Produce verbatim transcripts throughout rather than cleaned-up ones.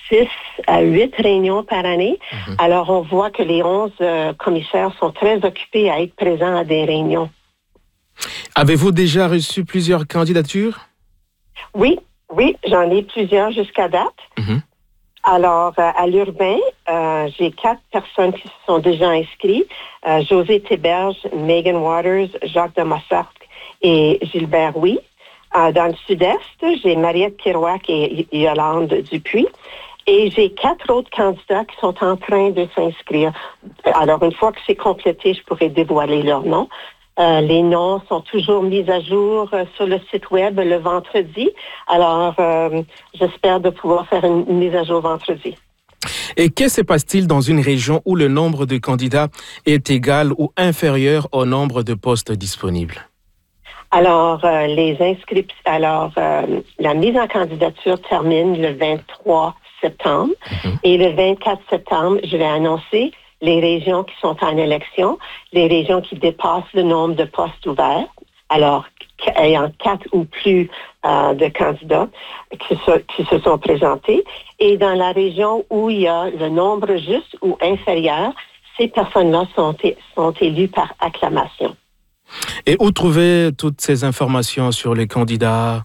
six à huit réunions par année. Mm-hmm. Alors, on voit que les onze euh, commissaires sont très occupés à être présents à des réunions. Avez-vous déjà reçu plusieurs candidatures? Oui, oui, j'en ai plusieurs jusqu'à date. Mm-hmm. Alors, euh, à l'urbain, euh, j'ai quatre personnes qui se sont déjà inscrites. Euh, José Théberge, Megan Waters, Jacques de Mossarc et Gilbert Huy. Euh, dans le sud-est, j'ai Mariette Kerouac et y- Yolande Dupuis. Et j'ai quatre autres candidats qui sont en train de s'inscrire. Alors, une fois que c'est complété, je pourrai dévoiler leurs noms. Euh, les noms sont toujours mis à jour euh, sur le site web le vendredi. Alors, euh, j'espère de pouvoir faire une, une mise à jour vendredi. Et que se passe-t-il dans une région où le nombre de candidats est égal ou inférieur au nombre de postes disponibles? Alors, euh, les inscriptions, alors euh, la mise en candidature termine le vingt-trois septembre. Mm-hmm. Et le vingt-quatre septembre, je vais annoncer les régions qui sont en élection, les régions qui dépassent le nombre de postes ouverts, alors ayant quatre ou plus euh, de candidats qui se, qui se sont présentés. Et dans la région où il y a le nombre juste ou inférieur, ces personnes-là sont, sont élues par acclamation. Et où trouver toutes ces informations sur les candidats?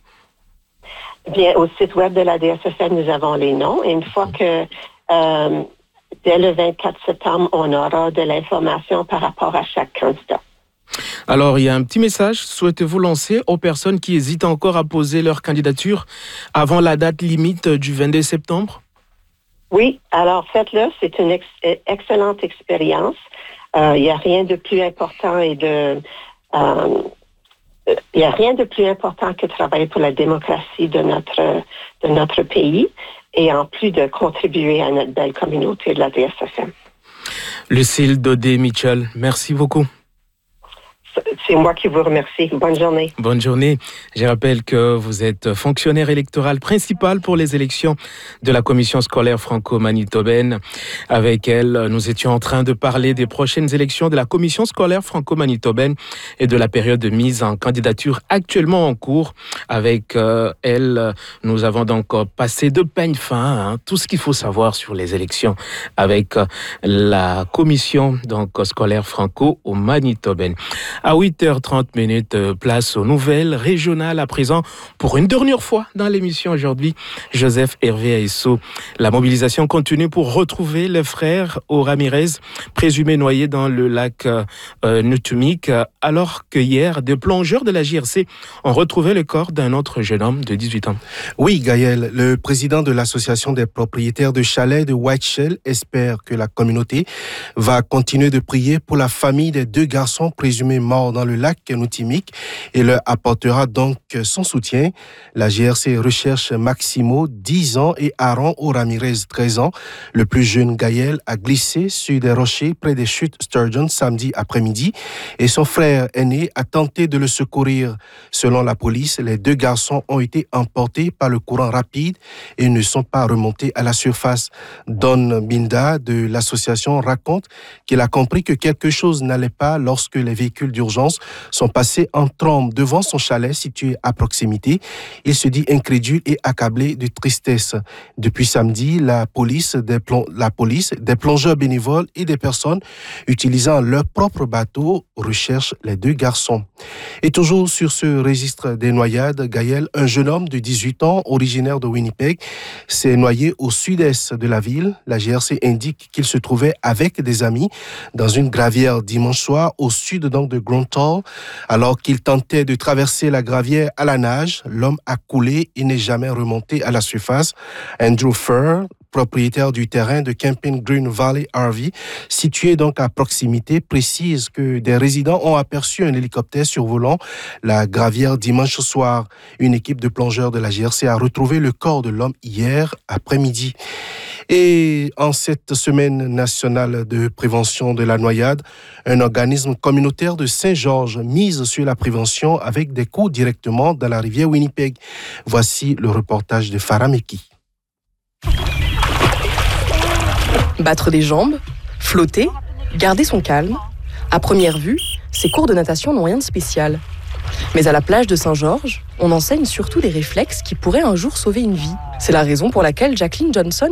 Bien, au site web de la D S S N, nous avons les noms. Et une fois que... Euh, Dès le vingt-quatre septembre, on aura de l'information par rapport à chaque candidat. Alors, il y a un petit message. Souhaitez-vous lancer aux personnes qui hésitent encore à poser leur candidature avant la date limite du vingt-deux septembre? Oui, alors faites-le. C'est une ex- excellente expérience. Euh, il n'y a rien de plus important et de... Euh, il n'y a rien de plus important que travailler pour la démocratie de notre, de notre pays et en plus de contribuer à notre belle communauté de la D S S M. Lucille Daudet-Mitchell, merci beaucoup. C'est moi qui vous remercie. Bonne journée. Bonne journée. Je rappelle que vous êtes fonctionnaire électoral principal pour les élections de la commission scolaire franco-manitobaine. Avec elle, nous étions en train de parler des prochaines élections de la commission scolaire franco-manitobaine et de la période de mise en candidature actuellement en cours. Avec euh, elle, nous avons donc passé de peigne fin hein, tout ce qu'il faut savoir sur les élections avec euh, la commission donc, scolaire franco-manitobaine. À huit heures trente minutes, place aux nouvelles régionales à présent. Pour une dernière fois dans l'émission aujourd'hui, Joseph Hervé Aissou. La mobilisation continue pour retrouver le frère au Ramirez, présumé noyé dans le lac euh, Nutumik, alors que hier, des plongeurs de la J R C ont retrouvé le corps d'un autre jeune homme de dix-huit ans. Oui, Gaël, le président de l'association des propriétaires de chalets de Whiteshell espère que la communauté va continuer de prier pour la famille des deux garçons présumés morts dans le lac Nutumik et leur apportera donc son soutien. La G R C recherche Maximo, dix ans, et Aaron O. Ramirez, treize ans. Le plus jeune Gaël a glissé sur des rochers près des chutes Sturgeon samedi après-midi et son frère aîné a tenté de le secourir. Selon la police, les deux garçons ont été emportés par le courant rapide et ne sont pas remontés à la surface. Don Binda de l'association raconte qu'il a compris que quelque chose n'allait pas lorsque les véhicules d'urgence sont passés en trombe devant son chalet situé à proximité. Il se dit incrédule et accablé de tristesse. Depuis samedi, la police, des plong- la police, des plongeurs bénévoles et des personnes utilisant leur propre bateau recherchent les deux garçons. Et toujours sur ce registre des noyades, Gaël, un jeune homme de dix-huit ans, originaire de Winnipeg, s'est noyé au sud-est de la ville. La G R C indique qu'il se trouvait avec des amis dans une gravière dimanche soir au sud donc de Grunthal. Alors qu'il tentait de traverser la gravière à la nage, l'homme a coulé et n'est jamais remonté à la surface. Andrew Furr, propriétaire du terrain de Camping Green Valley R V, situé donc à proximité, précise que des résidents ont aperçu un hélicoptère survolant la gravière dimanche soir. Une équipe de plongeurs de la G R C a retrouvé le corps de l'homme hier après-midi. Et en cette semaine nationale de prévention de la noyade, un organisme communautaire de Saint-Georges mise sur la prévention avec des cours directement dans la rivière Winnipeg. Voici le reportage de Farah Meki. Battre des jambes, flotter, garder son calme. À première vue, ces cours de natation n'ont rien de spécial. Mais à la plage de Saint-Georges, on enseigne surtout des réflexes qui pourraient un jour sauver une vie. C'est la raison pour laquelle Jacqueline Johnson